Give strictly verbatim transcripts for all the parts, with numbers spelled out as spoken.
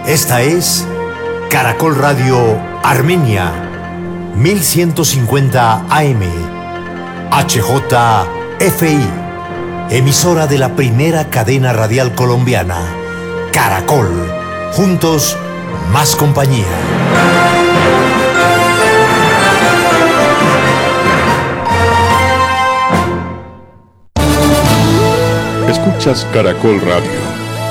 Esta es Caracol Radio Armenia, mil ciento cincuenta A M, H J F I, emisora de la primera cadena radial colombiana, Caracol. Juntos, más compañía. Escuchas Caracol Radio.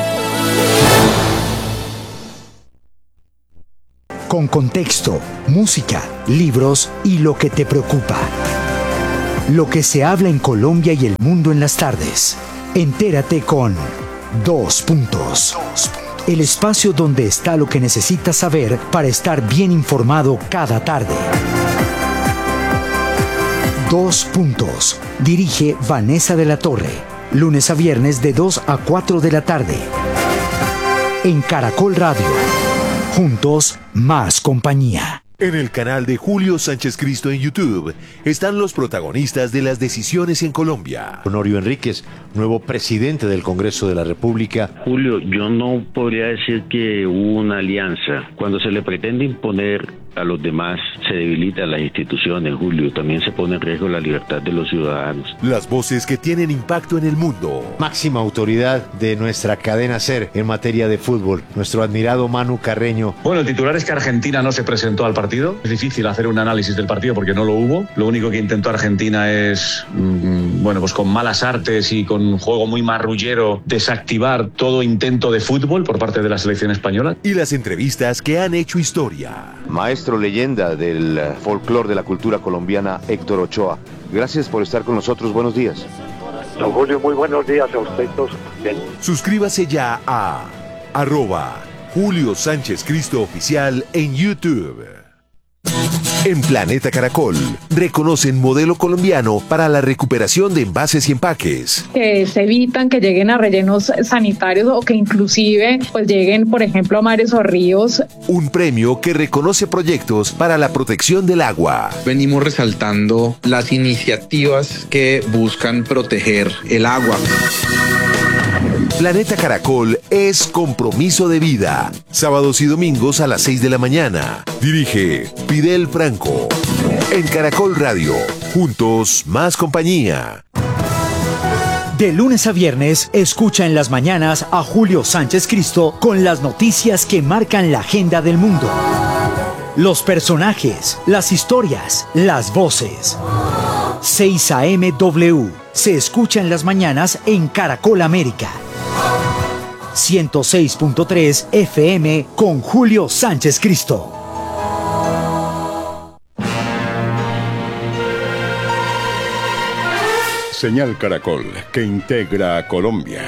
Con contexto, música, libros y lo que te preocupa. Lo que se habla en Colombia y el mundo en las tardes. Entérate con Dos Puntos. El espacio donde está lo que necesitas saber para estar bien informado cada tarde. Dos Puntos. Dirige Vanessa de la Torre. Lunes a viernes de dos a cuatro de la tarde. En Caracol Radio. Juntos, más compañía. En el canal de Julio Sánchez Cristo en YouTube están los protagonistas de las decisiones en Colombia. Honorio Enríquez, nuevo presidente del Congreso de la República. Julio, yo no podría decir que hubo una alianza. Cuando se le pretende imponer a los demás, se debilitan las instituciones, Julio. También se pone en riesgo la libertad de los ciudadanos. Las voces que tienen impacto en el mundo. Máxima autoridad de nuestra cadena SER en materia de fútbol, nuestro admirado Manu Carreño. Bueno, el titular es que Argentina no se presentó al partido. Es difícil hacer un análisis del partido porque no lo hubo. Lo único que intentó Argentina es, mmm, bueno, pues con malas artes y con un juego muy marrullero, desactivar todo intento de fútbol por parte de la selección española. Y las entrevistas que han hecho historia. Maestro leyenda del folclore de la cultura colombiana, Héctor Ochoa. Gracias por estar con nosotros. Buenos días. Don Julio, muy buenos días a usted todos. Suscríbase ya a arroba Julio Sánchez Cristo Oficial en YouTube. En Planeta Caracol, reconocen modelo colombiano para la recuperación de envases y empaques. Que se evitan que lleguen a rellenos sanitarios o que inclusive pues lleguen, por ejemplo, a mares o ríos. Un premio que reconoce proyectos para la protección del agua. Venimos resaltando las iniciativas que buscan proteger el agua. Planeta Caracol es compromiso de vida. Sábados y domingos a las seis de la mañana. Dirige Fidel Franco. En Caracol Radio. Juntos, más compañía. De lunes a viernes, escucha en las mañanas a Julio Sánchez Cristo con las noticias que marcan la agenda del mundo. Los personajes, las historias, las voces. seis A M W. Se escucha en las mañanas en Caracol América. ciento seis punto tres F M con Julio Sánchez Cristo. Señal Caracol, que integra a Colombia.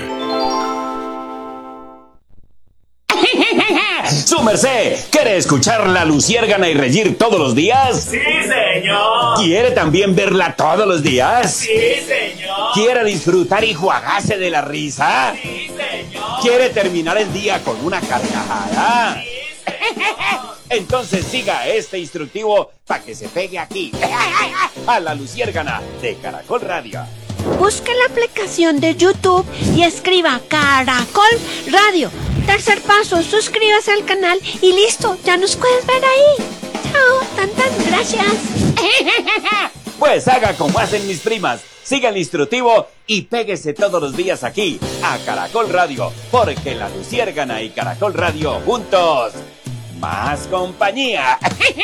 ¡Su merced! ¿Quiere escuchar La Luciérgana y reír todos los días? ¡Sí, señor! ¿Quiere también verla todos los días? ¡Sí, señor! ¿Quiere disfrutar y juagarse de la risa? ¡Sí, señor! ¿Quiere terminar el día con una carcajada? ¡Sí, señor! Entonces siga este instructivo para que se pegue aquí, a La Luciérgana de Caracol Radio. Busque la aplicación de YouTube y escriba Caracol Radio. Tercer paso, suscríbase al canal y listo, ya nos puedes ver ahí. Chao, tan tan, gracias. Pues haga como hacen mis primas, siga el instructivo y péguese todos los días aquí, a Caracol Radio, porque La Luciérgana y Caracol Radio juntos, más compañía.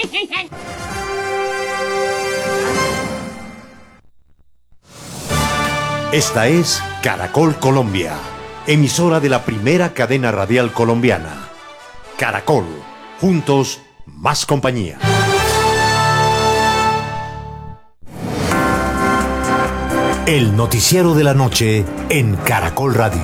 Esta es Caracol Colombia, emisora de la primera cadena radial colombiana. Caracol, juntos, más compañía. El noticiero de la noche en Caracol Radio.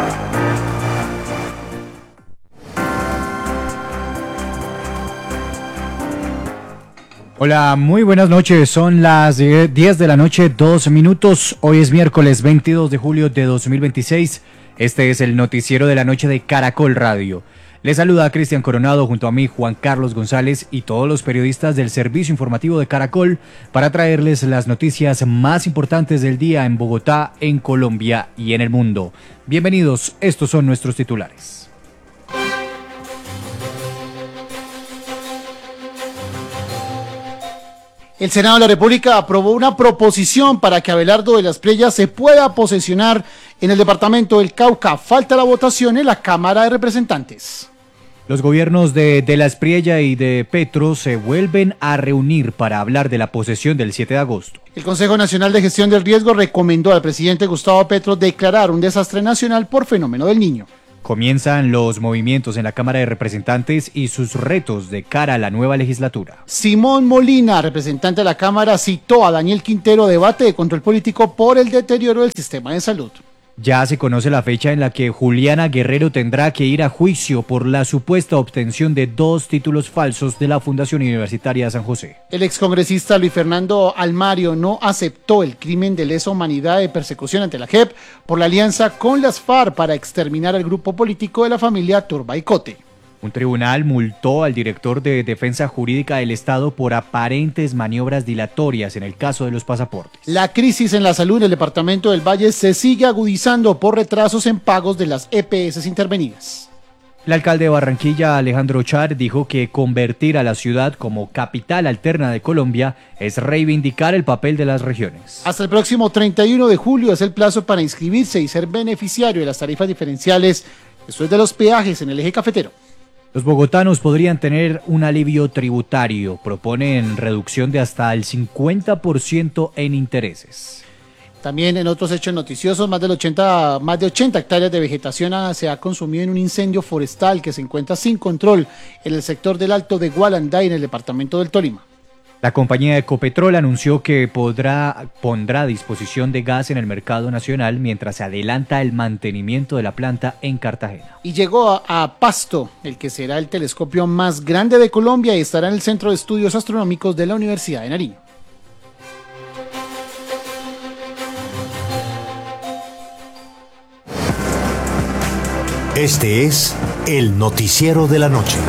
Hola, muy buenas noches. Son las diez de la noche, dos minutos. Hoy es miércoles veintidós de julio de dos mil veintiséis. Este es el noticiero de la noche de Caracol Radio. Les saluda a Cristian Coronado, junto a mí Juan Carlos González y todos los periodistas del servicio informativo de Caracol para traerles las noticias más importantes del día en Bogotá, en Colombia y en el mundo. Bienvenidos, estos son nuestros titulares. El Senado de la República aprobó una proposición para que Abelardo de la Espriella se pueda posesionar en el departamento del Cauca. Falta la votación en la Cámara de Representantes. Los gobiernos de, de la Espriella y de Petro se vuelven a reunir para hablar de la posesión del siete de agosto. El Consejo Nacional de Gestión del Riesgo recomendó al presidente Gustavo Petro declarar un desastre nacional por fenómeno del Niño. Comienzan los movimientos en la Cámara de Representantes y sus retos de cara a la nueva legislatura. Simón Molina, representante de la Cámara, citó a Daniel Quintero debate de control político por el deterioro del sistema de salud. Ya se conoce la fecha en la que Juliana Guerrero tendrá que ir a juicio por la supuesta obtención de dos títulos falsos de la Fundación Universitaria de San José. El excongresista Luis Fernando Almario no aceptó el crimen de lesa humanidad de persecución ante la J E P por la alianza con las FARC para exterminar al grupo político de la familia Turbay-Cote. Un tribunal multó al director de Defensa Jurídica del Estado por aparentes maniobras dilatorias en el caso de los pasaportes. La crisis en la salud en el departamento del Valle se sigue agudizando por retrasos en pagos de las E P S intervenidas. El alcalde de Barranquilla, Alejandro Char, dijo que convertir a la ciudad como capital alterna de Colombia es reivindicar el papel de las regiones. Hasta el próximo treinta y uno de julio es el plazo para inscribirse y ser beneficiario de las tarifas diferenciales después de los peajes en el eje cafetero. Los bogotanos podrían tener un alivio tributario. Proponen reducción de hasta el cincuenta por ciento en intereses. También en otros hechos noticiosos, más, del ochenta, más de ochenta hectáreas de vegetación se ha consumido en un incendio forestal que se encuentra sin control en el sector del Alto de Gualanday, en el departamento del Tolima. La compañía Ecopetrol anunció que podrá, pondrá a disposición de gas en el mercado nacional mientras se adelanta el mantenimiento de la planta en Cartagena. Y llegó a, a Pasto, el que será el telescopio más grande de Colombia y estará en el Centro de Estudios Astronómicos de la Universidad de Nariño. Este es el noticiero de la noche.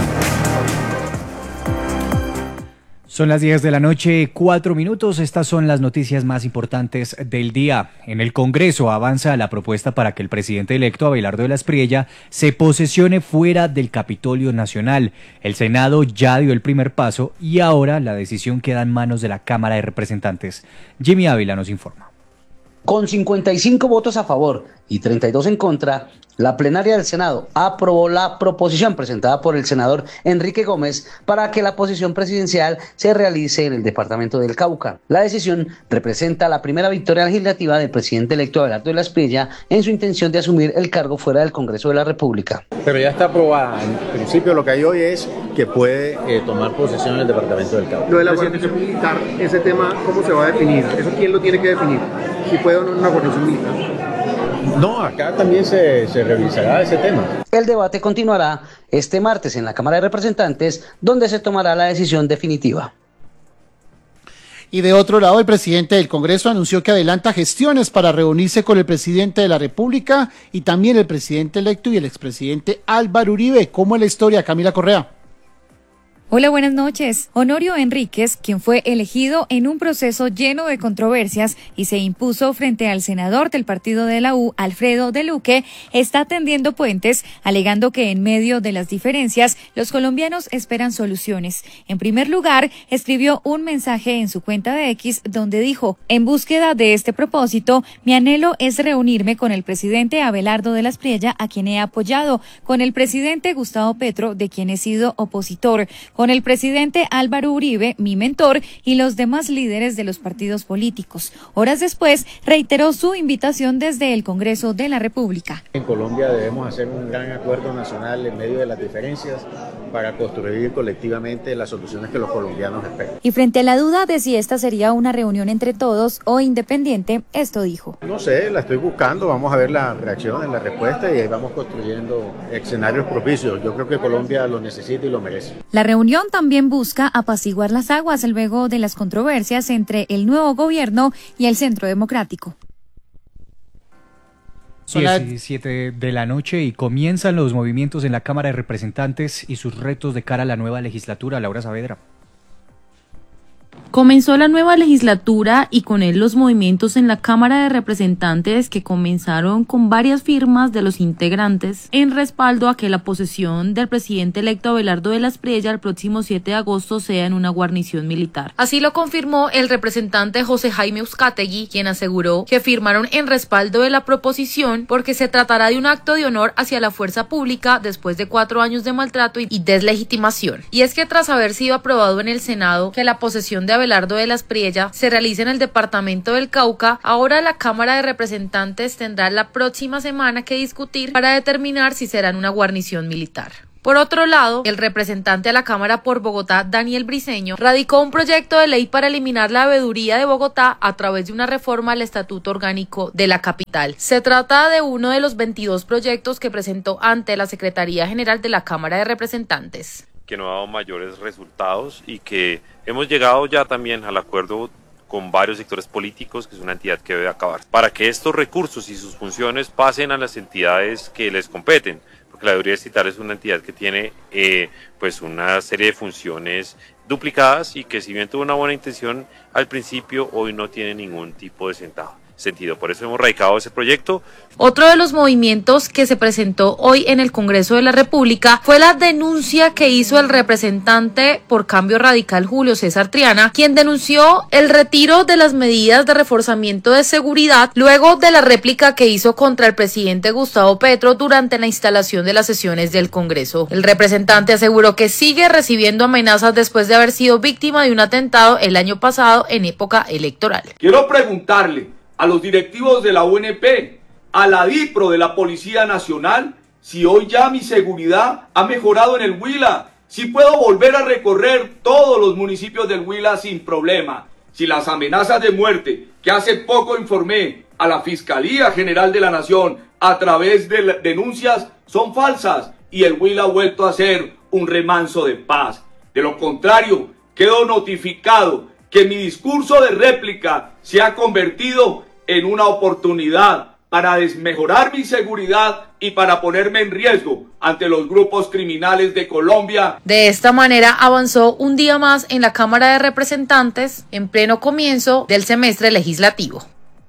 Son las diez de la noche, cuatro minutos. Estas son las noticias más importantes del día. En el Congreso avanza la propuesta para que el presidente electo Abelardo de la Espriella se posesione fuera del Capitolio Nacional. El Senado ya dio el primer paso y ahora la decisión queda en manos de la Cámara de Representantes. Jimmy Ávila nos informa. Con cincuenta y cinco votos a favor y treinta y dos en contra, la plenaria del Senado aprobó la proposición presentada por el senador Enrique Gómez para que la posesión presidencial se realice en el departamento del Cauca. La decisión representa la primera victoria legislativa del presidente electo Abelardo de la Espriella en su intención de asumir el cargo fuera del Congreso de la República. Pero ya está aprobada. En principio lo que hay hoy es que puede eh, tomar posesión en el departamento del Cauca. Lo de la guarnición militar, ese tema, ¿cómo se va a definir? ¿Eso quién lo tiene que definir? Si puede o no una guarnición militar. No, acá también se, se revisará ese tema. El debate continuará este martes en la Cámara de Representantes, donde se tomará la decisión definitiva. Y de otro lado, el presidente del Congreso anunció que adelanta gestiones para reunirse con el presidente de la República y también el presidente electo y el expresidente Álvaro Uribe. ¿Cómo es la historia, Camila Correa? Hola, buenas noches. Honorio Enríquez, quien fue elegido en un proceso lleno de controversias y se impuso frente al senador del partido de la U, Alfredo de Luque, está tendiendo puentes, alegando que en medio de las diferencias, los colombianos esperan soluciones. En primer lugar, escribió un mensaje en su cuenta de X donde dijo: en búsqueda de este propósito, mi anhelo es reunirme con el presidente Abelardo de la Espriella, a quien he apoyado, con el presidente Gustavo Petro, de quien he sido opositor, con el presidente Álvaro Uribe, mi mentor, y los demás líderes de los partidos políticos. Horas después, reiteró su invitación desde el Congreso de la República. En Colombia debemos hacer un gran acuerdo nacional en medio de las diferencias para construir colectivamente las soluciones que los colombianos esperan. Y frente a la duda de si esta sería una reunión entre todos o independiente, esto dijo: no sé, la estoy buscando, vamos a ver la reacción en la respuesta y ahí vamos construyendo escenarios propicios. Yo creo que Colombia lo necesita y lo merece. La reunión también busca apaciguar las aguas luego de las controversias entre el nuevo gobierno y el Centro Democrático. diecisiete de la noche y comienzan los movimientos en la Cámara de Representantes y sus retos de cara a la nueva legislatura. Laura Saavedra. Comenzó la nueva legislatura y con él los movimientos en la Cámara de Representantes que comenzaron con varias firmas de los integrantes en respaldo a que la posesión del presidente electo Abelardo de la Espriella el próximo siete de agosto sea en una guarnición militar. Así lo confirmó el representante José Jaime Uzcategui, quien aseguró que firmaron en respaldo de la proposición porque se tratará de un acto de honor hacia la fuerza pública después de cuatro años de maltrato y deslegitimación. Y es que tras haber sido aprobado en el Senado que la posesión de Abelardo de la Espriella se realiza en el departamento del Cauca, ahora la Cámara de Representantes tendrá la próxima semana que discutir para determinar si será en una guarnición militar. Por otro lado, el representante a la Cámara por Bogotá, Daniel Briceño, radicó un proyecto de ley para eliminar la veeduría de Bogotá a través de una reforma al Estatuto Orgánico de la capital. Se trata de uno de los veintidós proyectos que presentó ante la Secretaría General de la Cámara de Representantes. Que no ha dado mayores resultados y que hemos llegado ya también al acuerdo con varios sectores políticos que es una entidad que debe acabar, para que estos recursos y sus funciones pasen a las entidades que les competen, porque la veeduría distrital es una entidad que tiene eh, pues una serie de funciones duplicadas y que si bien tuvo una buena intención al principio, hoy no tiene ningún tipo de sentido. Por eso hemos radicado ese proyecto. Otro de los movimientos que se presentó hoy en el Congreso de la República fue la denuncia que hizo el representante por Cambio Radical Julio César Triana, quien denunció el retiro de las medidas de reforzamiento de seguridad luego de la réplica que hizo contra el presidente Gustavo Petro durante la instalación de las sesiones del Congreso. El representante aseguró que sigue recibiendo amenazas después de haber sido víctima de un atentado el año pasado en época electoral. Quiero preguntarle a los directivos de la U N P, a la DIPRO de la Policía Nacional, si hoy ya mi seguridad ha mejorado en el Huila, si puedo volver a recorrer todos los municipios del Huila sin problema, si las amenazas de muerte que hace poco informé a la Fiscalía General de la Nación a través de denuncias son falsas y el Huila ha vuelto a ser un remanso de paz. De lo contrario, quedo notificado que mi discurso de réplica se ha convertido en una oportunidad para desmejorar mi seguridad y para ponerme en riesgo ante los grupos criminales de Colombia. De esta manera avanzó un día más en la Cámara de Representantes en pleno comienzo del semestre legislativo.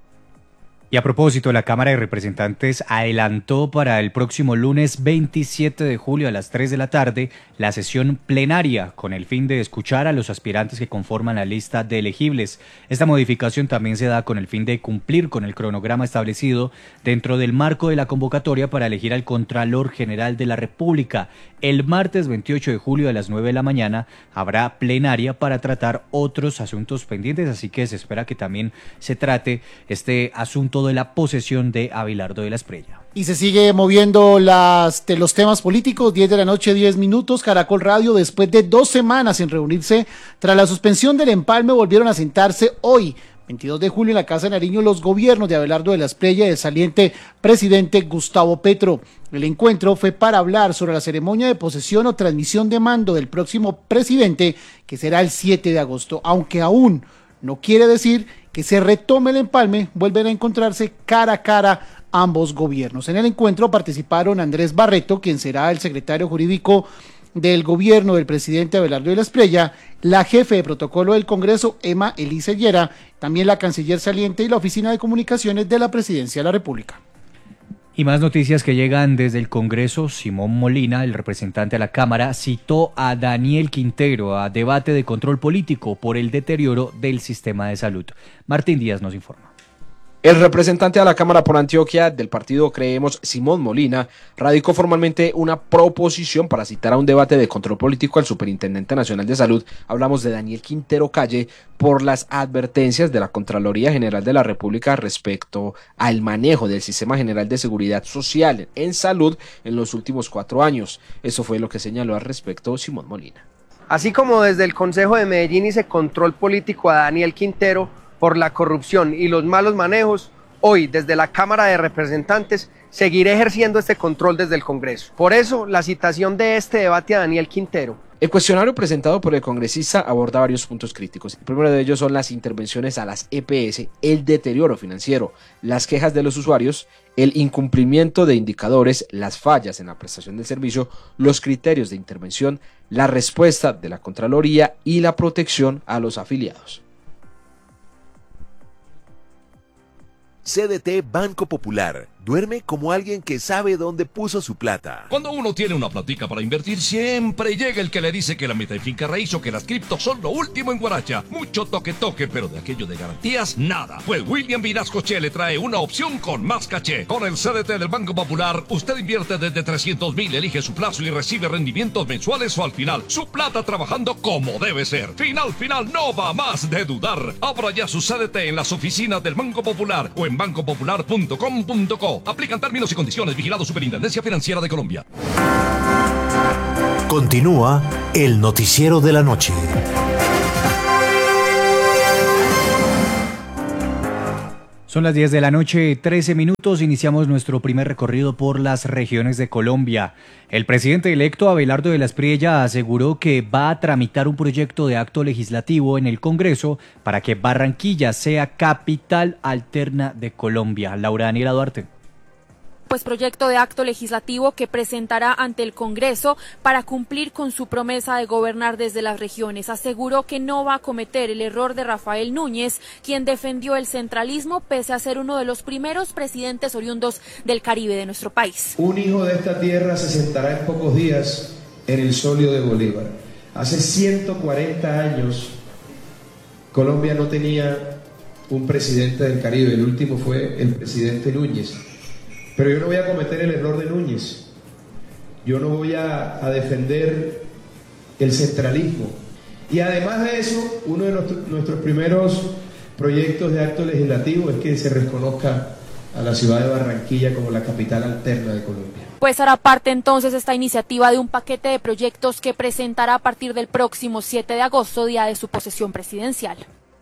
Y a propósito, la Cámara de Representantes adelantó para el próximo lunes veintisiete de julio a las tres de la tarde la sesión plenaria con el fin de escuchar a los aspirantes que conforman la lista de elegibles. Esta modificación también se da con el fin de cumplir con el cronograma establecido dentro del marco de la convocatoria para elegir al Contralor General de la República. El martes veintiocho de julio a las nueve de la mañana habrá plenaria para tratar otros asuntos pendientes, así que se espera que también se trate este asunto de la posesión de Abelardo de la Espriella. Y se sigue moviendo las, de los temas políticos, diez de la noche, diez minutos, Caracol Radio, después de dos semanas sin reunirse, tras la suspensión del empalme, volvieron a sentarse hoy, veintidós de julio, en la Casa de Nariño, los gobiernos de Abelardo de la Espriella y del saliente presidente Gustavo Petro. El encuentro fue para hablar sobre la ceremonia de posesión o transmisión de mando del próximo presidente, que será el siete de agosto, aunque aún no quiere decir que se retome el empalme, vuelven a encontrarse cara a cara ambos gobiernos. En el encuentro participaron Andrés Barreto, quien será el secretario jurídico del gobierno del presidente Abelardo de la Espriella, la jefe de protocolo del Congreso, Emma Elise Llera, también la canciller saliente y la oficina de comunicaciones de la Presidencia de la República. Y más noticias que llegan desde el Congreso. Simón Molina, el representante a la Cámara, citó a Daniel Quintero a debate de control político por el deterioro del sistema de salud. Martín Díaz nos informa. El representante a la Cámara por Antioquia del partido Creemos, Simón Molina, radicó formalmente una proposición para citar a un debate de control político al Superintendente Nacional de Salud. Hablamos de Daniel Quintero Calle por las advertencias de la Contraloría General de la República respecto al manejo del Sistema General de Seguridad Social en salud en los últimos cuatro años. Eso fue lo que señaló al respecto Simón Molina. Así como desde el Consejo de Medellín hice control político a Daniel Quintero por la corrupción y los malos manejos, hoy desde la Cámara de Representantes seguiré ejerciendo este control desde el Congreso. Por eso la citación de este debate a Daniel Quintero El cuestionario presentado por el congresista aborda varios puntos críticos. El primero de ellos son las intervenciones a las E P S, el deterioro financiero, las quejas de los usuarios, el incumplimiento de indicadores, las fallas en la prestación del servicio, los criterios de intervención, la respuesta de la Contraloría y la protección a los afiliados. C D T Banco Popular. Duerme como alguien que sabe dónde puso su plata. Cuando uno tiene una platica para invertir, siempre llega el que le dice que la meta en finca raíz o que las criptos son lo último en Guaracha. Mucho toque toque, pero de aquello de garantías, nada. Pues William Vinasco Che le trae una opción con más caché. Con el C D T del Banco Popular, usted invierte desde trescientos mil, elige su plazo y recibe rendimientos mensuales o al final. Su plata trabajando como debe ser. Final, final, no va más de dudar. Abra ya su C D T en las oficinas del Banco Popular o en banco popular punto com punto co. Aplican términos y condiciones. Vigilado Superintendencia Financiera de Colombia. Continúa el noticiero de la noche. Son las diez de la noche, trece minutos, iniciamos nuestro primer recorrido por las regiones de Colombia. El presidente electo Abelardo de la Espriella aseguró que va a tramitar un proyecto de acto legislativo en el Congreso para que Barranquilla sea capital alterna de Colombia. Laura Daniela Duarte. Pues proyecto de acto legislativo que presentará ante el Congreso para cumplir con su promesa de gobernar desde las regiones. Aseguró que no va a cometer el error de Rafael Núñez, quien defendió el centralismo pese a ser uno de los primeros presidentes oriundos del Caribe de nuestro país. Un hijo de esta tierra se sentará en pocos días en el solio de Bolívar. Hace ciento cuarenta años Colombia no tenía un presidente del Caribe, el último fue el presidente Núñez. Pero yo no voy a cometer el error de Núñez, yo no voy a, a defender el centralismo. Y además de eso, uno de nuestro, nuestros primeros proyectos de acto legislativo es que se reconozca a la ciudad de Barranquilla como la capital alterna de Colombia. Pues hará parte entonces esta iniciativa de un paquete de proyectos que presentará a partir del próximo siete de agosto, día de su posesión presidencial.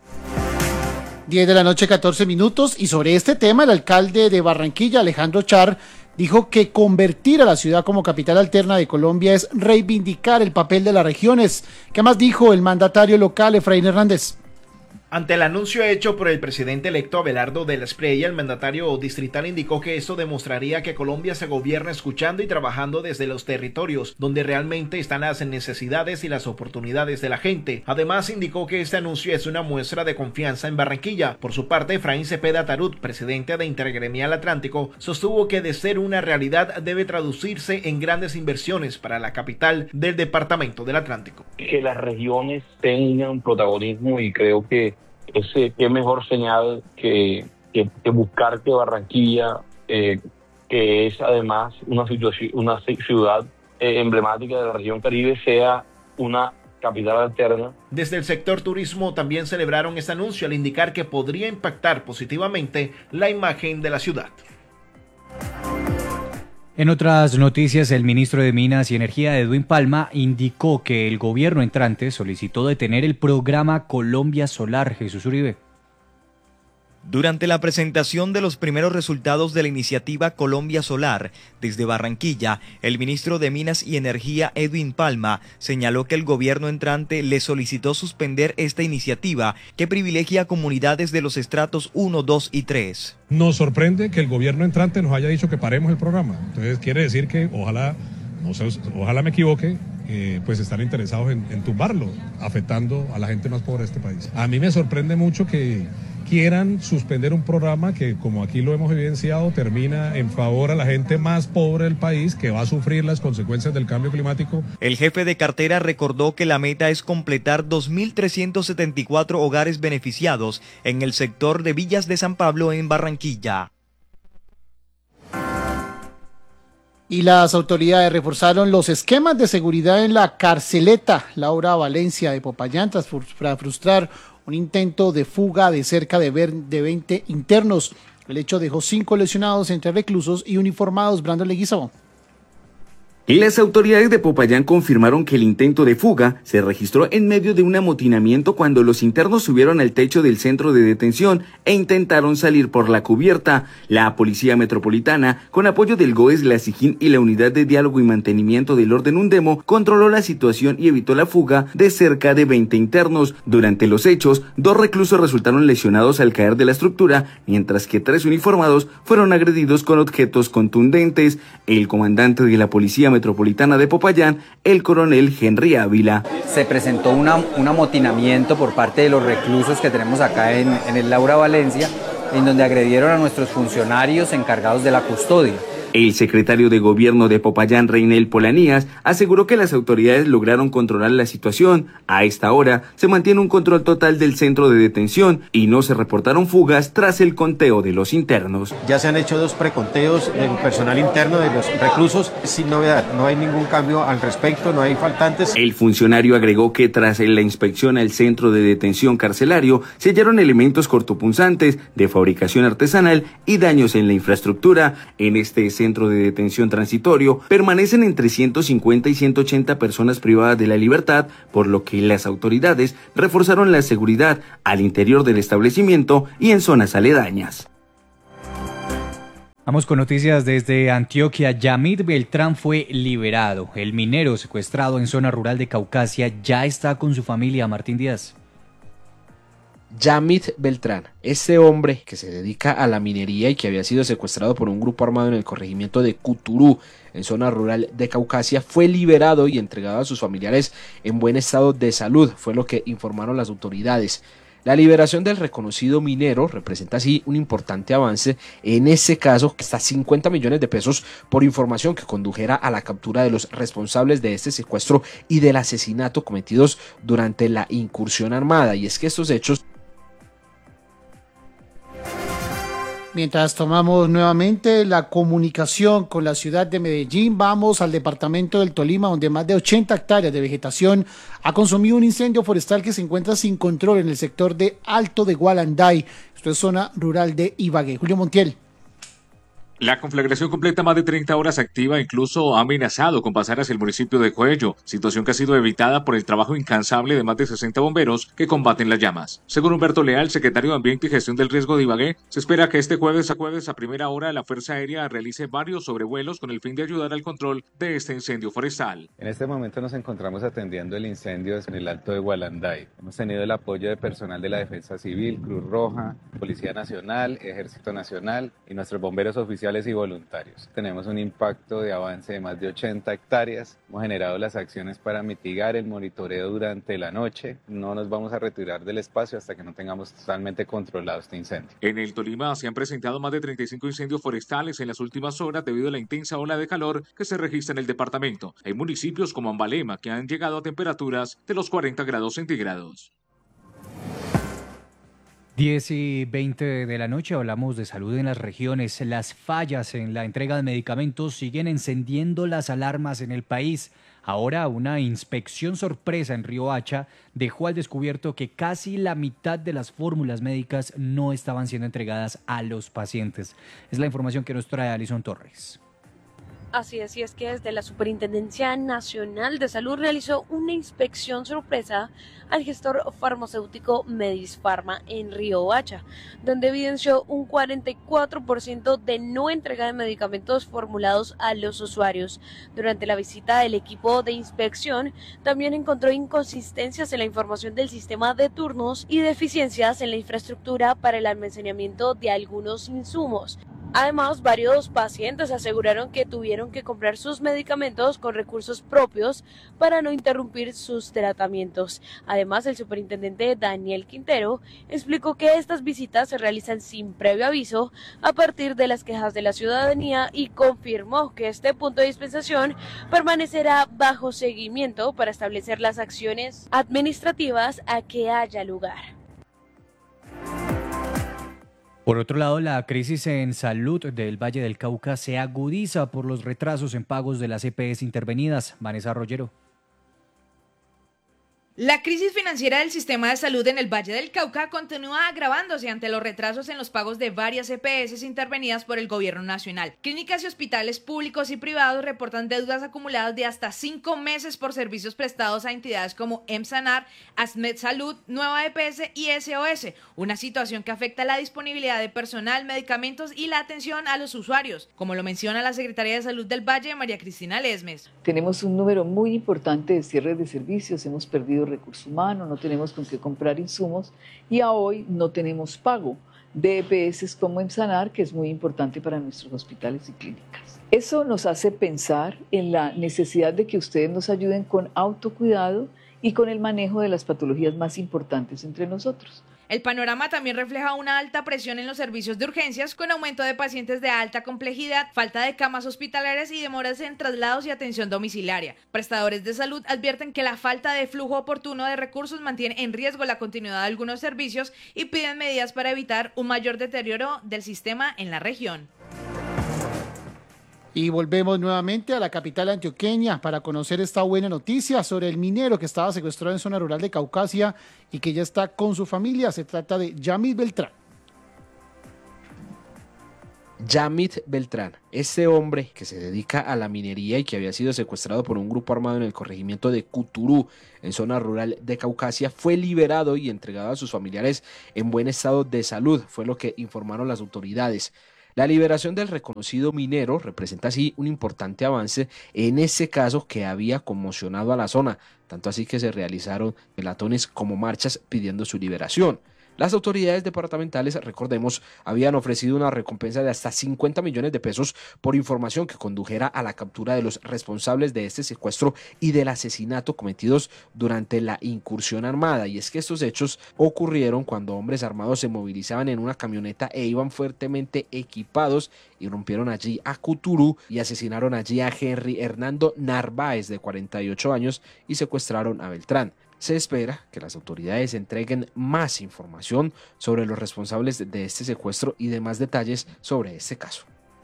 diez de la noche, catorce minutos, y sobre este tema el alcalde de Barranquilla, Alejandro Char, dijo que convertir a la ciudad como capital alterna de Colombia es reivindicar el papel de las regiones. ¿Qué más dijo el mandatario local, Efraín Hernández? Ante el anuncio hecho por el presidente electo Abelardo de la Espriella, el mandatario distrital indicó que esto demostraría que Colombia se gobierna escuchando y trabajando desde los territorios, donde realmente están las necesidades y las oportunidades de la gente. Además, indicó que este anuncio es una muestra de confianza en Barranquilla. Por su parte, Efraín Cepeda Tarut, presidente de Intergremial Atlántico, sostuvo que de ser una realidad debe traducirse en grandes inversiones para la capital del departamento del Atlántico. Que las regiones tengan protagonismo, y creo que ese qué mejor señal que, que, que buscar que Barranquilla, eh, que es además una, situación, una ciudad eh, emblemática de la región Caribe, sea una capital alterna. Desde el sector turismo también celebraron este anuncio al indicar que podría impactar positivamente la imagen de la ciudad. En otras noticias, el ministro de Minas y Energía, Edwin Palma, indicó que el gobierno entrante solicitó detener el programa Colombia Solar. Jesús Uribe. Durante la presentación de los primeros resultados de la iniciativa Colombia Solar desde Barranquilla, el ministro de Minas y Energía, Edwin Palma, señaló que el gobierno entrante le solicitó suspender esta iniciativa que privilegia a comunidades de los estratos uno, dos y tres. Nos sorprende que el gobierno entrante nos haya dicho que paremos el programa. Entonces quiere decir que ojalá, no sé, ojalá me equivoque, eh, pues están interesados en, en tumbarlo, afectando a la gente más pobre de este país. A mí me sorprende mucho que quieran suspender un programa que, como aquí lo hemos evidenciado, termina en favor a la gente más pobre del país, que va a sufrir las consecuencias del cambio climático. El jefe de cartera recordó que la meta es completar dos mil trescientos setenta y cuatro hogares beneficiados en el sector de Villas de San Pablo en Barranquilla. Y las autoridades reforzaron los esquemas de seguridad en la Carceleta Laura Valencia de Popayán tras para frustrar un intento de fuga de cerca de veinte internos. El hecho dejó cinco lesionados entre reclusos y uniformados. Brandon Leguizamo. Las autoridades de Popayán confirmaron que el intento de fuga se registró en medio de un amotinamiento cuando los internos subieron al techo del centro de detención e intentaron salir por la cubierta. La Policía Metropolitana, con apoyo del GOES, la SIJIN y la Unidad de Diálogo y Mantenimiento del Orden Undemo, controló la situación y evitó la fuga de cerca de veinte internos. Durante los hechos, dos reclusos resultaron lesionados al caer de la estructura, mientras que tres uniformados fueron agredidos con objetos contundentes. El comandante de la Policía Metropolitana de Popayán, el coronel Henry Ávila. Se presentó una, un amotinamiento por parte de los reclusos que tenemos acá en, en el Laura Valencia, en donde agredieron a nuestros funcionarios encargados de la custodia. El secretario de Gobierno de Popayán, Reinel Polanías, aseguró que las autoridades lograron controlar la situación. A esta hora se mantiene un control total del centro de detención y no se reportaron fugas tras el conteo de los internos. Ya se han hecho dos preconteos del personal interno de los reclusos sin novedad. No hay ningún cambio al respecto, no hay faltantes. El funcionario agregó que tras la inspección al centro de detención carcelario se hallaron elementos cortopunzantes de fabricación artesanal y daños en la infraestructura. En este centro de detención transitorio permanecen entre ciento cincuenta y ciento ochenta personas privadas de la libertad, por lo que las autoridades reforzaron la seguridad al interior del establecimiento y en zonas aledañas. Vamos con noticias desde Antioquia. Yamid Beltrán fue liberado. El minero secuestrado en zona rural de Caucasia ya está con su familia. Martín Díaz. Yamid Beltrán, este hombre que se dedica a la minería y que había sido secuestrado por un grupo armado en el corregimiento de Cuturú, en zona rural de Caucasia, fue liberado y entregado a sus familiares en buen estado de salud, fue lo que informaron las autoridades. La liberación del reconocido minero representa así un importante avance, en ese caso hasta cincuenta millones de pesos por información que condujera a la captura de los responsables de este secuestro y del asesinato cometidos durante la incursión armada. Y es que estos hechos... Mientras tomamos nuevamente la comunicación con la ciudad de Medellín, vamos al departamento del Tolima, donde más de ochenta hectáreas de vegetación ha consumido un incendio forestal que se encuentra sin control en el sector de Alto de Gualanday. Esto es zona rural de Ibagué. Julio Montiel. La conflagración completa más de treinta horas activa, incluso ha amenazado con pasar hacia el municipio de Coello, situación que ha sido evitada por el trabajo incansable de más de sesenta bomberos que combaten las llamas. Según Humberto Leal, secretario de Ambiente y Gestión del Riesgo de Ibagué, se espera que este jueves a jueves a primera hora la Fuerza Aérea realice varios sobrevuelos con el fin de ayudar al control de este incendio forestal. En este momento nos encontramos atendiendo el incendio en el Alto de Gualanday. Hemos tenido el apoyo de personal de la Defensa Civil, Cruz Roja, Policía Nacional, Ejército Nacional y nuestros bomberos oficiales y voluntarios. Tenemos un impacto de avance de más de ochenta hectáreas. Hemos generado las acciones para mitigar el monitoreo durante la noche. No nos vamos a retirar del espacio hasta que no tengamos totalmente controlado este incendio. En el Tolima se han presentado más de treinta y cinco incendios forestales en las últimas horas debido a la intensa ola de calor que se registra en el departamento. Hay municipios como Ambalema que han llegado a temperaturas de los cuarenta grados centígrados. diez y veinte de la noche hablamos de salud en las regiones. Las fallas en la entrega de medicamentos siguen encendiendo las alarmas en el país. Ahora una inspección sorpresa en Riohacha dejó al descubierto que casi la mitad de las fórmulas médicas no estaban siendo entregadas a los pacientes. Es la información que nos trae Alison Torres. Así es, y es que desde la Superintendencia Nacional de Salud realizó una inspección sorpresa al gestor farmacéutico Medisfarma en Riohacha, donde evidenció un cuarenta y cuatro por ciento de no entrega de medicamentos formulados a los usuarios. Durante la visita del equipo de inspección, también encontró inconsistencias en la información del sistema de turnos y deficiencias en la infraestructura para el almacenamiento de algunos insumos. Además, varios pacientes aseguraron que tuvieron que comprar sus medicamentos con recursos propios para no interrumpir sus tratamientos. Además, el superintendente Daniel Quintero explicó que estas visitas se realizan sin previo aviso a partir de las quejas de la ciudadanía y confirmó que este punto de dispensación permanecerá bajo seguimiento para establecer las acciones administrativas a que haya lugar. Por otro lado, la crisis en salud del Valle del Cauca se agudiza por los retrasos en pagos de las E P S intervenidas. Vanessa Rollero. La crisis financiera del sistema de salud en el Valle del Cauca continúa agravándose ante los retrasos en los pagos de varias E P S intervenidas por el gobierno nacional. Clínicas y hospitales públicos y privados reportan deudas acumuladas de hasta cinco meses por servicios prestados a entidades como EMSANAR, ASMED Salud, Nueva E P S y S O S, una situación que afecta la disponibilidad de personal, medicamentos y la atención a los usuarios, como lo menciona la Secretaria de Salud del Valle, María Cristina Lesmes. Tenemos un número muy importante de cierres de servicios, hemos perdido recursos humanos, no tenemos con qué comprar insumos y a hoy no tenemos pago de E P S como EMSANAR, que es muy importante para nuestros hospitales y clínicas. Eso nos hace pensar en la necesidad de que ustedes nos ayuden con autocuidado y con el manejo de las patologías más importantes entre nosotros. El panorama también refleja una alta presión en los servicios de urgencias, con aumento de pacientes de alta complejidad, falta de camas hospitalarias y demoras en traslados y atención domiciliaria. Prestadores de salud advierten que la falta de flujo oportuno de recursos mantiene en riesgo la continuidad de algunos servicios y piden medidas para evitar un mayor deterioro del sistema en la región. Y volvemos nuevamente a la capital antioqueña para conocer esta buena noticia sobre el minero que estaba secuestrado en zona rural de Caucasia y que ya está con su familia. Se trata de Yamit Beltrán. Yamit Beltrán, este hombre que se dedica a la minería y que había sido secuestrado por un grupo armado en el corregimiento de Cuturú, en zona rural de Caucasia, fue liberado y entregado a sus familiares en buen estado de salud, fue lo que informaron las autoridades. La liberación del reconocido minero representa así un importante avance en ese caso que había conmocionado a la zona, tanto así que se realizaron pelatones como marchas pidiendo su liberación. Las autoridades departamentales, recordemos, habían ofrecido una recompensa de hasta cincuenta millones de pesos por información que condujera a la captura de los responsables de este secuestro y del asesinato cometidos durante la incursión armada. Y es que estos hechos ocurrieron cuando hombres armados se movilizaban en una camioneta e iban fuertemente equipados y rompieron allí a Cuturú y asesinaron allí a Henry Hernando Narváez, de cuarenta y ocho años, y secuestraron a Beltrán. Se espera que las autoridades entreguen más información sobre los responsables de este secuestro y demás detalles sobre este caso.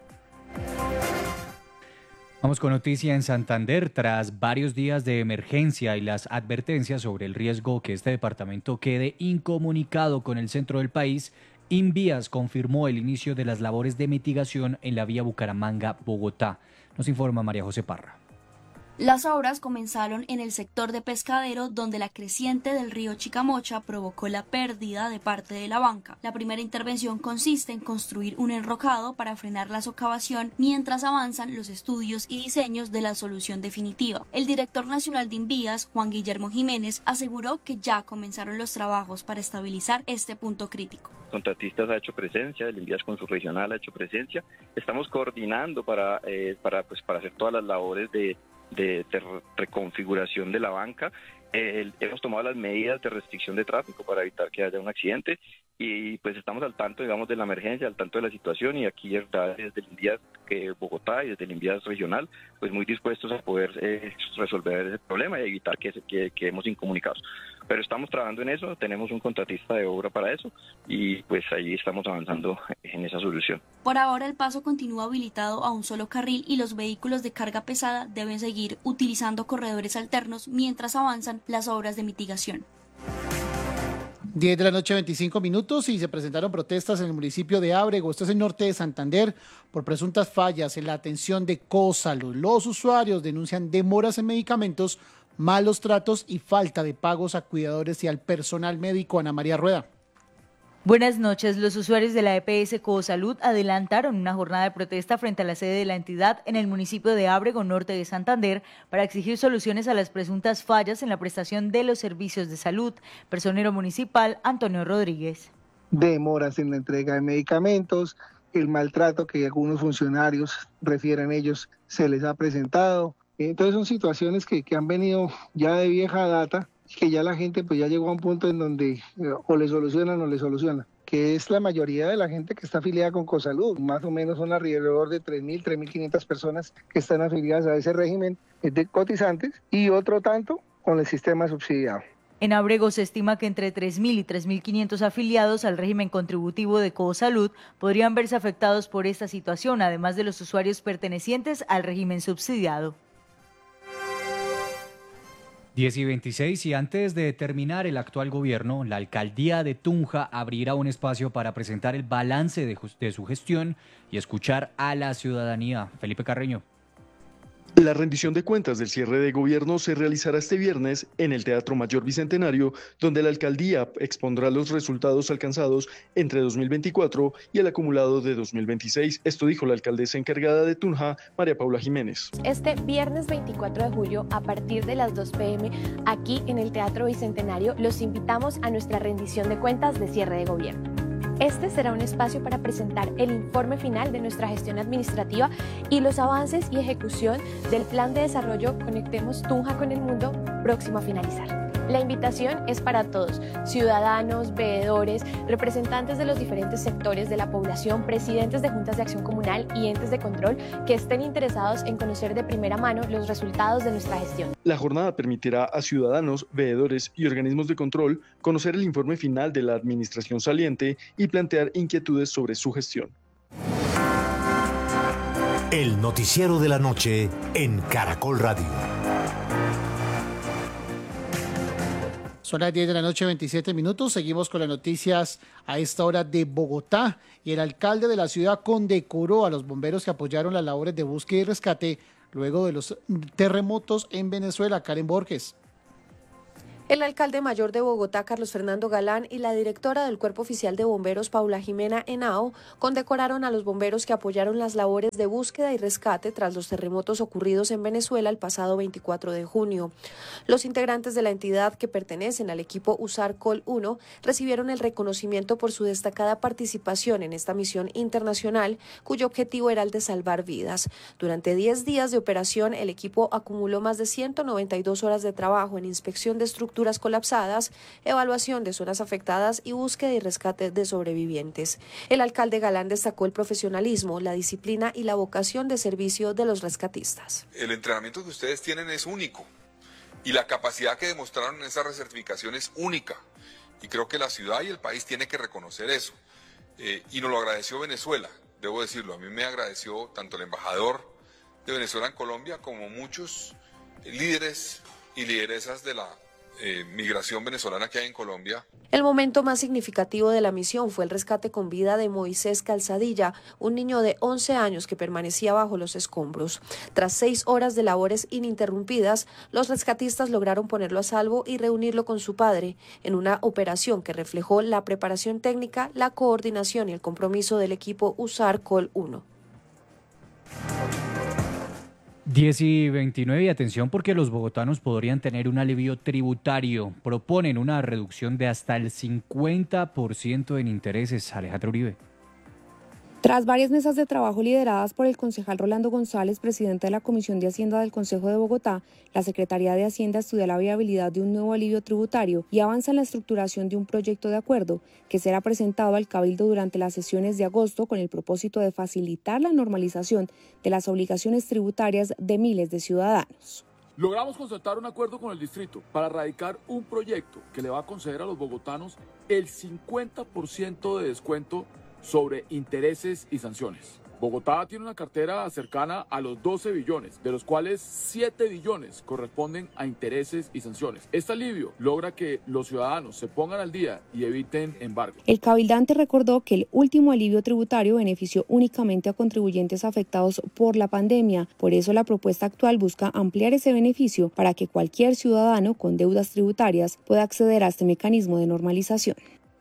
Vamos con noticia en Santander. Tras varios días de emergencia y las advertencias sobre el riesgo que este departamento quede incomunicado con el centro del país, Invías confirmó el inicio de las labores de mitigación en la vía Bucaramanga-Bogotá. Nos informa María José Parra. Las obras comenzaron en el sector de Pescadero, donde la creciente del río Chicamocha provocó la pérdida de parte de la banca. La primera intervención consiste en construir un enrocado para frenar la socavación mientras avanzan los estudios y diseños de la solución definitiva. El director nacional de Invías, Juan Guillermo Jiménez, aseguró que ya comenzaron los trabajos para estabilizar este punto crítico. Contratistas ha hecho presencia, el Invías con su regional ha hecho presencia. Estamos coordinando para, eh, para, pues, para hacer todas las labores de De, de reconfiguración de la banca. Eh, hemos tomado las medidas de restricción de tráfico para evitar que haya un accidente y pues estamos al tanto, digamos, de la emergencia, al tanto de la situación, y aquí desde el Invías eh, Bogotá y desde el Invías regional, pues muy dispuestos a poder eh, resolver ese problema y evitar que, que quedemos incomunicados. Pero estamos trabajando en eso, tenemos un contratista de obra para eso y pues ahí estamos avanzando en esa solución. Por ahora el paso continúa habilitado a un solo carril y los vehículos de carga pesada deben seguir utilizando corredores alternos mientras avanzan las obras de mitigación. diez de la noche, veinticinco minutos, y se presentaron protestas en el municipio de Ábrego, esto es el norte de Santander, por presuntas fallas en la atención de Cosalud. Los usuarios denuncian demoras en medicamentos, malos tratos y falta de pagos a cuidadores y al personal médico. Ana María Rueda. Buenas noches. Los usuarios de la E P S Cosalud adelantaron una jornada de protesta frente a la sede de la entidad en el municipio de Ábrego, norte de Santander, para exigir soluciones a las presuntas fallas en la prestación de los servicios de salud. Personero municipal Antonio Rodríguez. Demoras en la entrega de medicamentos, el maltrato que algunos funcionarios refieren ellos se les ha presentado. Entonces son situaciones que, que han venido ya de vieja data, que ya la gente pues ya llegó a un punto en donde eh, o le solucionan o le solucionan, que es la mayoría de la gente que está afiliada con Cosalud. Más o menos son alrededor de tres mil, tres mil quinientas personas que están afiliadas a ese régimen de cotizantes y otro tanto con el sistema subsidiado. En Ábrego se estima que entre tres mil y tres mil quinientos afiliados al régimen contributivo de Cosalud podrían verse afectados por esta situación, además de los usuarios pertenecientes al régimen subsidiado. diez y veintiséis, y antes de terminar el actual gobierno, la alcaldía de Tunja abrirá un espacio para presentar el balance de, de su gestión y escuchar a la ciudadanía. Felipe Carreño. La rendición de cuentas del cierre de gobierno se realizará este viernes en el Teatro Mayor Bicentenario, donde la alcaldía expondrá los resultados alcanzados entre dos mil veinticuatro y el acumulado de dos mil veintiséis. Esto dijo la alcaldesa encargada de Tunja, María Paula Jiménez. Este viernes veinticuatro de julio, a partir de las dos pe eme, aquí en el Teatro Bicentenario, los invitamos a nuestra rendición de cuentas de cierre de gobierno. Este será un espacio para presentar el informe final de nuestra gestión administrativa y los avances y ejecución del Plan de Desarrollo Conectemos Tunja con el Mundo, próximo a finalizar. La invitación es para todos, ciudadanos, veedores, representantes de los diferentes sectores de la población, presidentes de juntas de acción comunal y entes de control que estén interesados en conocer de primera mano los resultados de nuestra gestión. La jornada permitirá a ciudadanos, veedores y organismos de control conocer el informe final de la administración saliente y plantear inquietudes sobre su gestión. El noticiero de la noche en Caracol Radio. Son las diez de la noche, veintisiete minutos. Seguimos con las noticias a esta hora de Bogotá. Y el alcalde de la ciudad condecoró a los bomberos que apoyaron las labores de búsqueda y rescate luego de los terremotos en Venezuela. Karen Borges. El alcalde mayor de Bogotá, Carlos Fernando Galán, y la directora del Cuerpo Oficial de Bomberos, Paula Jimena Henao, condecoraron a los bomberos que apoyaron las labores de búsqueda y rescate tras los terremotos ocurridos en Venezuela el pasado veinticuatro de junio. Los integrantes de la entidad que pertenecen al equipo USAR Col uno recibieron el reconocimiento por su destacada participación en esta misión internacional, cuyo objetivo era el de salvar vidas. Durante diez días de operación, el equipo acumuló más de ciento noventa y dos horas de trabajo en inspección de estructuras colapsadas, evaluación de zonas afectadas y búsqueda y rescate de sobrevivientes. El alcalde Galán destacó el profesionalismo, la disciplina y la vocación de servicio de los rescatistas. El entrenamiento que ustedes tienen es único y la capacidad que demostraron en esa recertificación es única, y creo que la ciudad y el país tienen que reconocer eso, eh, y nos lo agradeció Venezuela, debo decirlo. A mí me agradeció tanto el embajador de Venezuela en Colombia como muchos líderes y lideresas de la Eh, migración venezolana que hay en Colombia. El momento más significativo de la misión fue el rescate con vida de Moisés Calzadilla, un niño de once años que permanecía bajo los escombros. Tras seis horas de labores ininterrumpidas, los rescatistas lograron ponerlo a salvo y reunirlo con su padre en una operación que reflejó la preparación técnica, la coordinación y el compromiso del equipo USAR Col uno. diez y veintinueve, y atención porque los bogotanos podrían tener un alivio tributario. Proponen una reducción de hasta el cincuenta por ciento en intereses. Alejandra Uribe. Tras varias mesas de trabajo lideradas por el concejal Rolando González, presidente de la Comisión de Hacienda del Consejo de Bogotá, la Secretaría de Hacienda estudia la viabilidad de un nuevo alivio tributario y avanza en la estructuración de un proyecto de acuerdo que será presentado al Cabildo durante las sesiones de agosto con el propósito de facilitar la normalización de las obligaciones tributarias de miles de ciudadanos. Logramos concertar un acuerdo con el distrito para radicar un proyecto que le va a conceder a los bogotanos el cincuenta por ciento de descuento sobre intereses y sanciones. Bogotá tiene una cartera cercana a los doce billones, de los cuales siete billones corresponden a intereses y sanciones. Este alivio logra que los ciudadanos se pongan al día y eviten embargos. El cabildante recordó que el último alivio tributario benefició únicamente a contribuyentes afectados por la pandemia. Por eso la propuesta actual busca ampliar ese beneficio para que cualquier ciudadano con deudas tributarias pueda acceder a este mecanismo de normalización.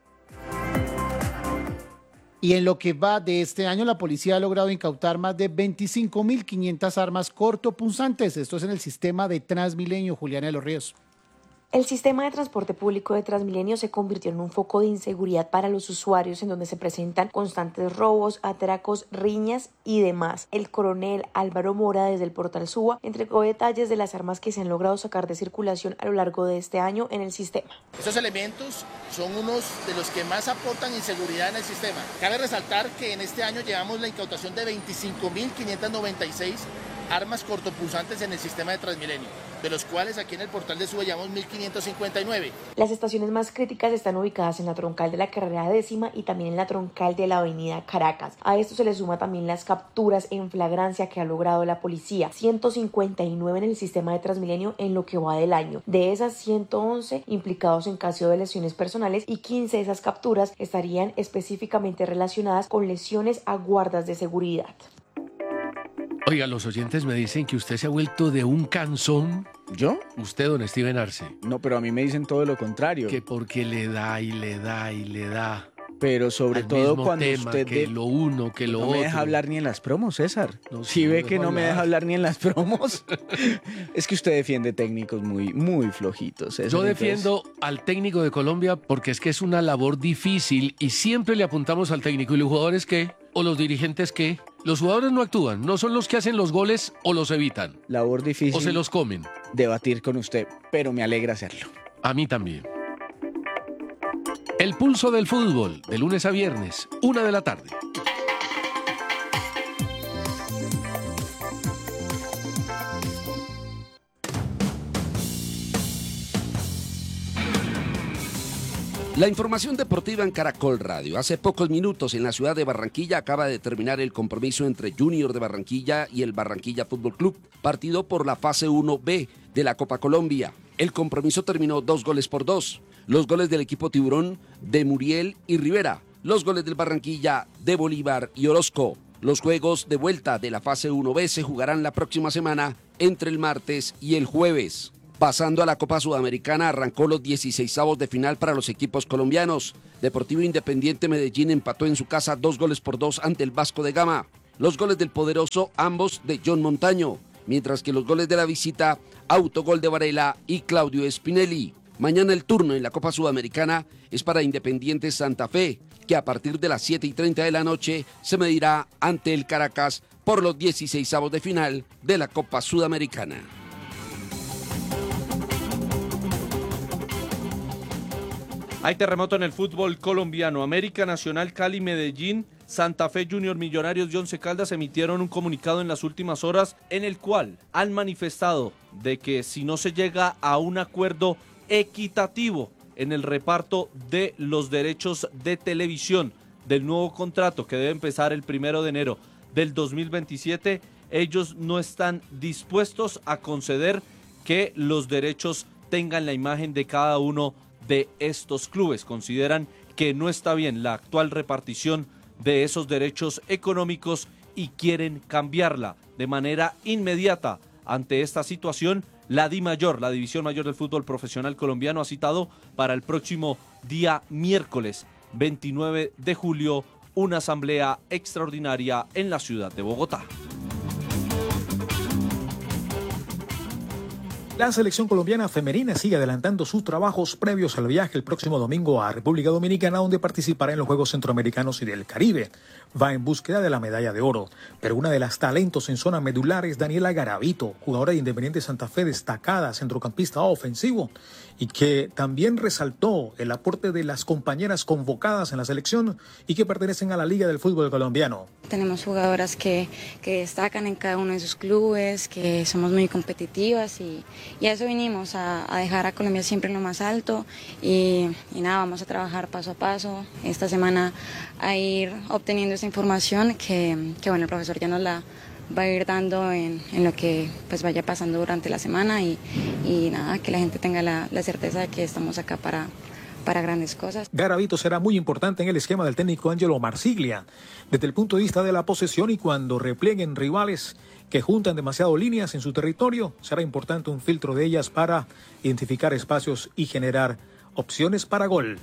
Y en lo que va de este año, la policía ha logrado incautar más de veinticinco mil quinientas armas cortopunzantes. Esto es en el sistema de Transmilenio. Juliana de los Ríos. El sistema de transporte público de Transmilenio se convirtió en un foco de inseguridad para los usuarios, en donde se presentan constantes robos, atracos, riñas y demás. El coronel Álvaro Mora, desde el portal Suba, entregó detalles de las armas que se han logrado sacar de circulación a lo largo de este año en el sistema. Estos elementos son unos de los que más aportan inseguridad en el sistema. Cabe resaltar que en este año llevamos la incautación de veinticinco mil quinientas noventa y seis armas cortopunzantes en el sistema de Transmilenio. de los cuales aquí en el portal de Suba llevamos mil quinientos cincuenta y nueve. Las estaciones más críticas están ubicadas en la troncal de la carrera décima y también en la troncal de la avenida Caracas. A esto se le suma también las capturas en flagrancia que ha logrado la policía, ciento cincuenta y nueve en el sistema de Transmilenio en lo que va del año. De esas, ciento once implicados en caso de lesiones personales y quince de esas capturas estarían específicamente relacionadas con lesiones a guardas de seguridad. Oiga, los oyentes me dicen que usted se ha vuelto de un cansón. ¿Yo? Usted, don Steven Arce. No, pero a mí me dicen todo lo contrario. Que porque le da y le da y le da. Pero sobre al todo mismo cuando tema, usted... que de... lo uno, que lo no otro. No me deja hablar ni en las promos, César. No, si sí, ve no que no hablar. me deja hablar ni en las promos. Es que usted defiende técnicos muy, muy flojitos, César. Yo defiendo entonces... al técnico de Colombia porque es que es una labor difícil y siempre le apuntamos al técnico. ¿Y los jugadores qué? ¿O los dirigentes qué? Los jugadores no actúan, no son los que hacen los goles o los evitan. Labor difícil. O se los comen. Debatir con usted, pero me alegra hacerlo. A mí también. El pulso del fútbol, de lunes a viernes, una de la tarde. La información deportiva en Caracol Radio. Hace pocos minutos en la ciudad de Barranquilla acaba de terminar el compromiso entre Junior de Barranquilla y el Barranquilla Fútbol Club, partido por la fase uno B de la Copa Colombia. El compromiso terminó dos goles por dos. Los goles del equipo Tiburón de Muriel y Rivera. Los goles del Barranquilla de Bolívar y Orozco. Los juegos de vuelta de la fase uno B se jugarán la próxima semana entre el martes y el jueves. Pasando a la Copa Sudamericana, arrancó los dieciseisavos de final para los equipos colombianos. Deportivo Independiente Medellín empató en su casa dos goles por dos ante el Vasco de Gama. Los goles del poderoso, ambos de John Montaño, mientras que los goles de la visita, autogol de Varela y Claudio Spinelli. Mañana el turno en la Copa Sudamericana es para Independiente Santa Fe, que a partir de las siete y treinta de la noche se medirá ante el Caracas por los dieciseisavos de final de la Copa Sudamericana. Hay terremoto en el fútbol colombiano. América, Nacional, Cali, Medellín, Santa Fe, Junior, Millonarios y Once Caldas emitieron un comunicado en las últimas horas en el cual han manifestado de que si no se llega a un acuerdo equitativo en el reparto de los derechos de televisión del nuevo contrato que debe empezar el primero de enero del dos mil veintisiete, ellos no están dispuestos a conceder que los derechos tengan la imagen de cada uno de estos clubes. Consideran que no está bien la actual repartición de esos derechos económicos y quieren cambiarla de manera inmediata. Ante esta situación, la DIMAYOR, la División Mayor del Fútbol Profesional Colombiano, ha citado para el próximo día miércoles veintinueve de julio una asamblea extraordinaria en la ciudad de Bogotá. La selección colombiana femenina sigue adelantando sus trabajos previos al viaje el próximo domingo a República Dominicana, donde participará en los Juegos Centroamericanos y del Caribe. Va en búsqueda de la medalla de oro, pero una de las talentos en zona medular es Daniela Garavito, jugadora de Independiente Santa Fe, destacada centrocampista ofensivo, y que también resaltó el aporte de las compañeras convocadas en la selección y que pertenecen a la Liga del Fútbol Colombiano. Tenemos jugadoras que, que destacan en cada uno de sus clubes, que somos muy competitivas y, y a eso vinimos, a, a dejar a Colombia siempre en lo más alto y, y nada, vamos a trabajar paso a paso esta semana a ir obteniendo esa información que, que bueno, el profesor ya nos la va a ir dando en, en lo que pues vaya pasando durante la semana y, y nada, que la gente tenga la, la certeza de que estamos acá para, para grandes cosas. Garavito será muy importante en el esquema del técnico Angelo Marsiglia, desde el punto de vista de la posesión, y cuando replieguen rivales que juntan demasiado líneas en su territorio, será importante un filtro de ellas para identificar espacios y generar opciones para gol.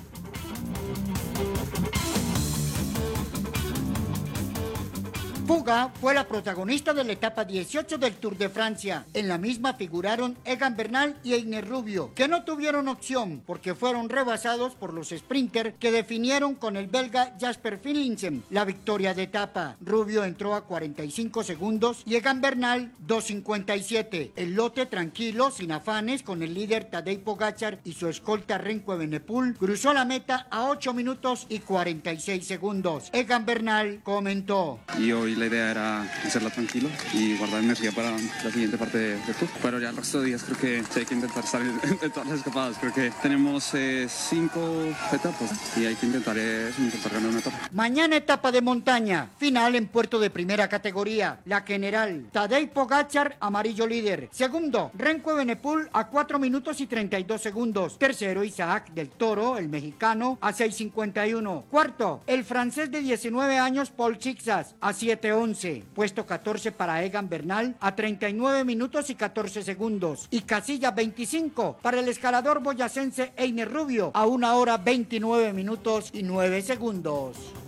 Puga fue la protagonista de la etapa dieciocho del Tour de Francia. En la misma figuraron Egan Bernal y Einer Rubio, que no tuvieron opción porque fueron rebasados por los sprinters que definieron con el belga Jasper Philipsen la victoria de etapa. Rubio entró a cuarenta y cinco segundos y Egan Bernal dos cincuenta y siete. El lote tranquilo, sin afanes, con el líder Tadej Pogačar y su escolta Remco Evenepoel, cruzó la meta a ocho minutos y cuarenta y seis segundos. Egan Bernal comentó: Y hoy la idea era hacerla tranquilo y guardar energía para la siguiente parte de, de tour. Pero ya el resto de días creo que sí hay que intentar estar en, en todas las escapadas. Creo que tenemos eh, cinco etapas y hay que intentar, eh, intentar ganar una etapa. Mañana etapa de montaña, final en puerto de primera categoría, la general. Tadej Pogačar, amarillo líder. Segundo, Renko Evenepoel a cuatro minutos y treinta y dos segundos. Tercero, Isaac del Toro, el mexicano, a seis cincuenta y uno. Cuarto, el francés de diecinueve años, Paul Chixas, a siete once. Puesto catorce para Egan Bernal, a treinta y nueve minutos y catorce segundos. Y casilla veinticinco para el escalador boyacense Einer Rubio, a una hora veintinueve minutos y nueve segundos.